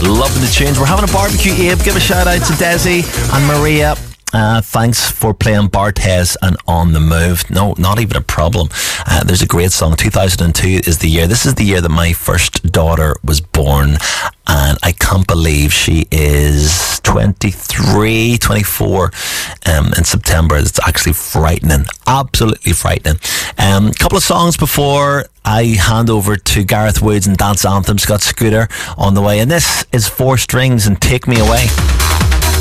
Loving the tunes. We're having a barbecue, Abe. Give a shout out to Desi and Maria. Thanks for playing Barthez and On the Move. No, not even a problem. There's a great song. 2002 is the year. This is the year that my first daughter was born, and I can't believe she is 23, 24 in September. It's actually frightening. Absolutely frightening. Couple of songs before I hand over to Gareth Woods and Dance Anthems. Got Scooter on the way, and this is Four Strings and Take Me Away.